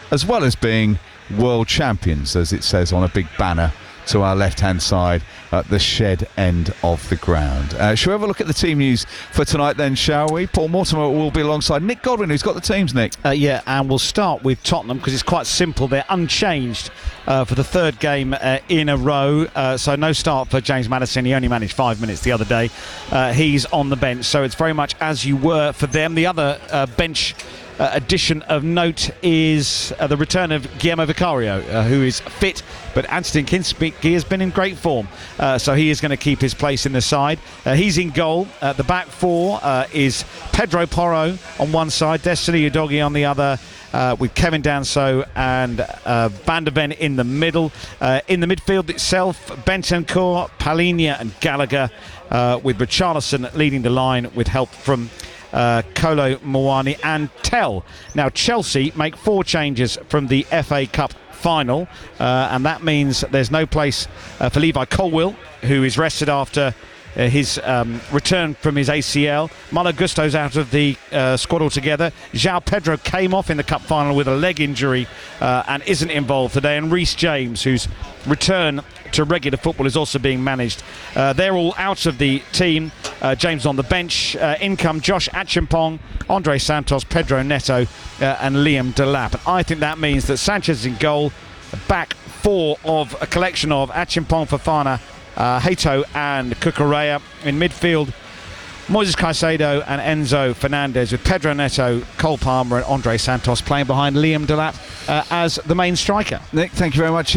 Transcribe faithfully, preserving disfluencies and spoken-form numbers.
as well as being world champions, as it says on a big banner to our left-hand side at the shed end of the ground. Uh, shall we have a look at the team news for tonight then, shall we? Paul Mortimer will be alongside Nick Godwin, who's got the teams, Nick. Uh, yeah, and we'll start with Tottenham because it's quite simple. They're unchanged uh, for the third game uh, in a row, uh, so no start for James Maddison. He only managed five minutes the other day. Uh, he's on the bench, so it's very much as you were for them. The other uh, bench Uh, addition of note is uh, the return of Guillermo Vicario, uh, who is fit, but Anthony Kinspiki has been in great form, uh, so he is going to keep his place in the side. Uh, he's in goal. Uh, the back four uh, is Pedro Porro on one side, Destiny Udogie on the other, uh, with Kevin Danso and uh, Van der Ven in the middle. Uh, in the midfield itself, Bentancur, Palhinha and Gallagher, uh, with Richarlison leading the line with help from Uh, Kolo Muani and Tell. Now Chelsea make four changes from the F A Cup final, uh, and that means there's no place uh, for Levi Colwill, who is rested after uh, his um, return from his A C L. Malo Gusto's out of the uh, squad altogether. João Pedro came off in the cup final with a leg injury uh, and isn't involved today, and Reece James, whose return to regular football is also being managed. Uh, they're all out of the team. Uh, James on the bench. Uh, in come Josh Achimpong, Andre Santos, Pedro Neto uh, and Liam Delap. And I think that means that Sanchez is in goal. Back four of a collection of Achimpong, Fofana, uh, Hato and Cucurella. In midfield, Moises Caicedo and Enzo Fernandez, with Pedro Neto, Cole Palmer and Andre Santos playing behind Liam Delap uh, as the main striker. Nick, thank you very much